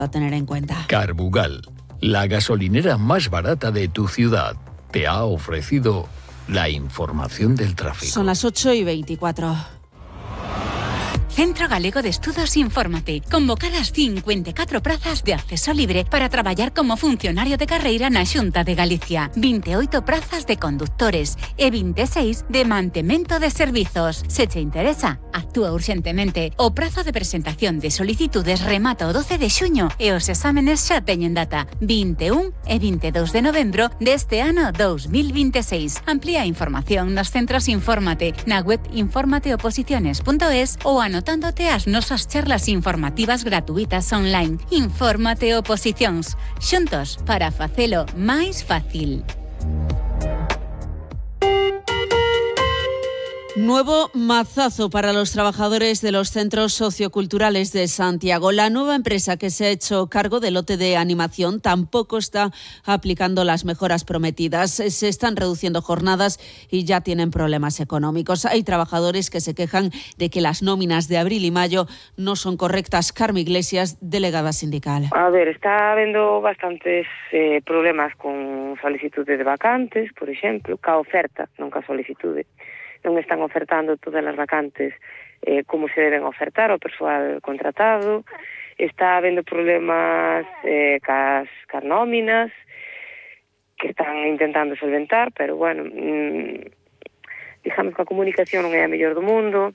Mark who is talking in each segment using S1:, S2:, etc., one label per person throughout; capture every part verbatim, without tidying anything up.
S1: a tener en cuenta.
S2: Carbugal, la gasolinera más barata de tu ciudad, te ha ofrecido la información del tráfico.
S1: Son las ocho y veinticuatro.
S3: Centro Galego de Estudos Infórmate. Convocadas cincuenta y catro prazas de acceso libre para traballar como funcionario de carreira na Xunta de Galicia. veintiocho prazas de conductores e veintiséis de mantemento de servizos. Se te interesa, actúa urxentemente. O prazo de presentación de solicitudes remata o doce de xuño e os exámenes xa teñen data. veintiuno e veintidós de novembro deste ano dos mil veintiséis. Amplía información nos centros Infórmate na web informateoposiciones punto es ou anotándote as nosas charlas informativas gratuitas online. Infórmate Oposicións. Xuntos para facelo máis fácil.
S1: Nuevo mazazo para los trabajadores de los centros socioculturales de Santiago. La nueva empresa que se ha hecho cargo del lote de animación tampoco está aplicando las mejoras prometidas. Se están reduciendo jornadas y ya tienen problemas económicos. Hay trabajadores que se quejan de que las nóminas de abril y mayo no son correctas. Carmen Iglesias, delegada sindical.
S4: A ver, está habiendo bastantes eh, problemas con solicitudes de vacantes, por exemplo, ca oferta, non ca solicitude. Non están ofertando todas as vacantes eh, como se deben ofertar ao persoal contratado. Está habendo problemas eh, cas, cas nóminas que están intentando solventar, pero bueno, mmm, digamos que a comunicación non é a mellor do mundo.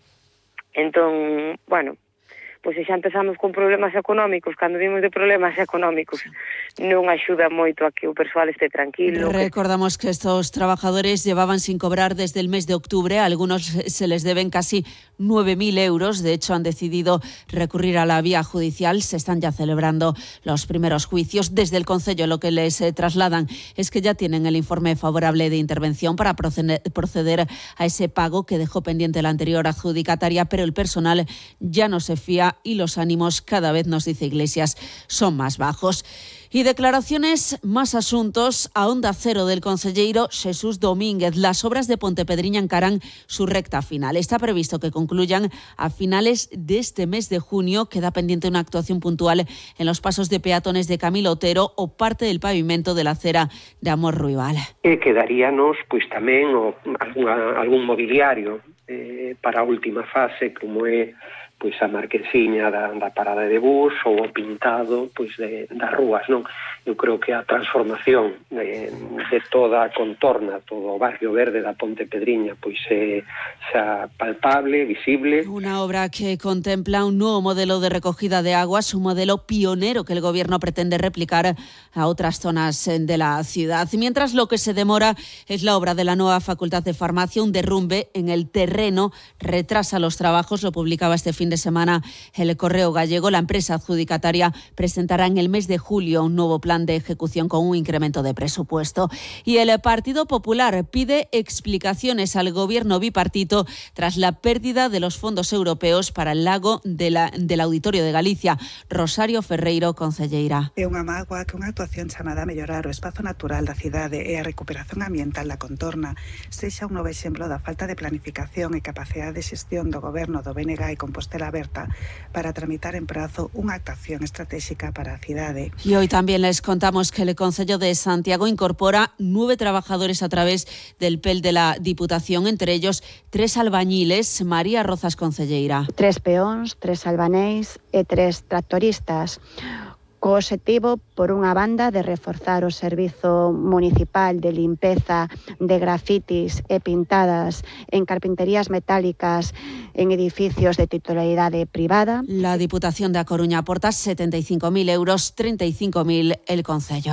S4: Entón, bueno, pois xa empezamos con problemas económicos, cando vimos de problemas económicos non axuda moito a que o persoal este tranquilo.
S1: Recordamos que estos trabajadores llevaban sin cobrar desde el mes de octubre, a algunos se les deben casi nueve mil euros, de hecho han decidido recurrir a la vía judicial, se están ya celebrando los primeros juicios. Desde el Concello lo que les eh, trasladan es que ya tienen el informe favorable de intervención para proceder, proceder a ese pago que dejó pendiente la anterior adjudicataria, pero el personal ya no se fía y los ánimos cada vez, nos dice Iglesias, son más bajos. Y declaraciones, más asuntos. A Onda Cero del concelleiro Xesús Domínguez. Las obras de Pontepedriña encaran su recta final. Está previsto que concluyan a finales de este mes de junio. Queda pendiente una actuación puntual en los pasos de peatones de Camilo Otero o parte del pavimento de la acera de Amor Ruibal.
S5: E quedaríanos pois tamén o, algún, algún mobiliario eh, para a última fase, como é pois a marquesiña da, da parada de bus ou o pintado pois de, das rúas, non? Eu creo que a transformación de, de toda a contorna, todo o barrio verde da Pontepedriña pois é xa palpable, visible.
S1: Una obra que contempla un nuevo modelo de recogida de aguas, un modelo pionero que el gobierno pretende replicar a otras zonas de la ciudad. Mientras lo que se demora es la obra de la nueva Facultad de Farmacia, un derrumbe en el terreno retrasa los trabajos, lo publicaba este fin de semana el Correo Gallego. La empresa adjudicataria presentará en el mes de julio un nuevo plan de ejecución con un incremento de presupuesto. Y el Partido Popular pide explicaciones al gobierno bipartito tras la pérdida de los fondos europeos para el lago de la, del Auditorio de Galicia. Rosario Ferreiro, concelleira.
S6: É unha mágoa que unha actuación chamada a mellorar o espazo natural da cidade e a recuperación ambiental da contorna sexa un novo exemplo da falta de planificación e capacidade de xestión do goberno do B N G e Compostela Aberta para tramitar en prazo unha actuación estratégica para a cidade.
S1: Y hoy también les contamos que el Concello de Santiago incorpora nueve trabajadores a través del P E L de la Diputación, entre ellos tres albañiles. María Rozas, concelleira.
S7: Tres peóns, tres albanéis e tres tractoristas. Co obxectivo, por unha banda, de reforzar o servizo municipal de limpeza de grafitis e pintadas en carpinterías metálicas en edificios de titularidade privada.
S1: La Diputación de A Coruña aporta setenta y cinco mil euros, treinta y cinco mil el Concello.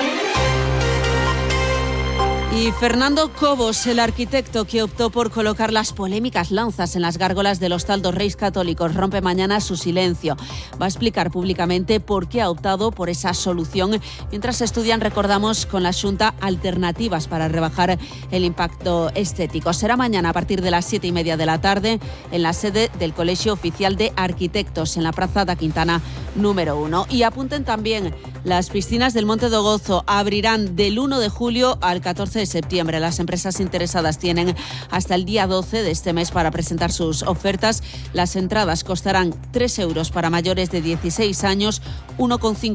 S1: Y Fernando Cobos, el arquitecto que optó por colocar las polémicas lanzas en las gárgolas del Hostal dos Reis Católicos, rompe mañana su silencio. Va a explicar públicamente por qué ha optado por esa solución, mientras estudian, recordamos, con la Xunta alternativas para rebajar el impacto estético. Será mañana a partir de las siete y media de la tarde en la sede del Colegio Oficial de Arquitectos, en la Praza da Quintana número uno. Y apunten también, las piscinas del Monte do Gozo abrirán del uno de julio al catorce catorce de septiembre. Las empresas interesadas tienen hasta el día doce de este mes para presentar sus ofertas. Las entradas costarán tres euros para mayores de dieciséis años, uno con cinco